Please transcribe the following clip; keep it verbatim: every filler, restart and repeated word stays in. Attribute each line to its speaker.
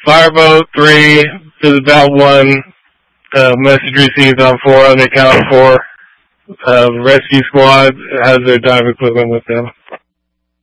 Speaker 1: Fireboat three is about one. Uh, message received on four on the count of four. Uh, rescue squad has their dive equipment with them.